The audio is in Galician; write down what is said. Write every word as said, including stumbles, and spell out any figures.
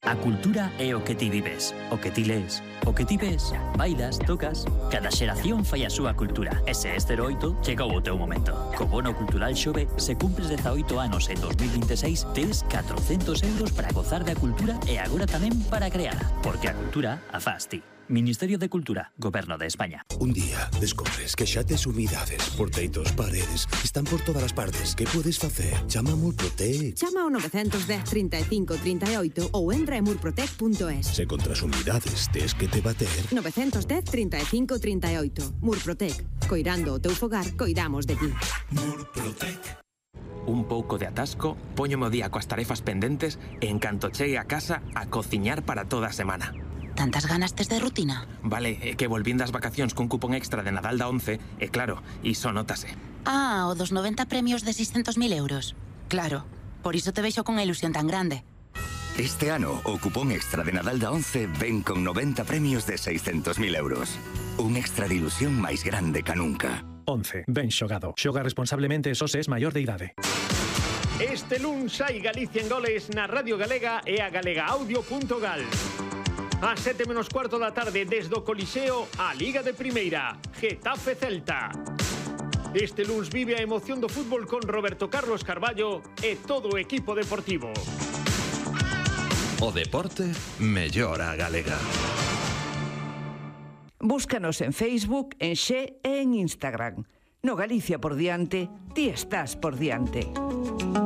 A cultura é o que ti vives, o que ti lees, o que ti ves, bailas, tocas. Cada xeración fai a súa cultura. E se este era oito, chegou o teu momento. Co bono cultural Xove, se cumples dezaoito anos en dos mil veintiséis, tes catrocentos euros para gozar da cultura e agora tamén para creala. Porque a cultura a faz ti. Ministerio de Cultura, Goberno de España. Un día descobres que xa tes humidades, porteitos, paredes, están por todas as partes. Que podes facer? Chama a Murprotec. Chama ao nove un cero, trinta e cinco, trinta e oito ou entra en murprotec punto es. Se contra as humidades tes que te bater. nove un cero, trinta e cinco, trinta e oito. Murprotec. Coirando o teu fogar, coidamos de ti. Murprotec. Un pouco de atasco, póñome o día coas tarefas pendentes e en canto chegue a casa a cociñar para toda a semana. Tantas ganas tes de rutina? Vale, é que volvín das vacacións cun cupón extra de Nadal da once e claro, iso notase. Ah, o dos noventa premios de seiscentos mil euros. Claro, por iso te vexo con a ilusión tan grande. Este ano, o cupón extra de Nadal da once ven con noventa premios de seiscentos mil euros. Un extra de ilusión máis grande ca nunca. once. Ben xogado. Xoga responsablemente e só se es maior de idade. Este luns hai Galicia en goles na Radio Galega e a galega audio punto gal. A sete menos cuarto da tarde desde o Coliseo a Liga de Primeira, Getafe Celta. Este luns vive a emoción do fútbol con Roberto Carlos Carballo e todo o equipo deportivo. O deporte mellora a galega. Búscanos en Facebook, en Xe e en Instagram. No Galicia por diante, ti estás por diante.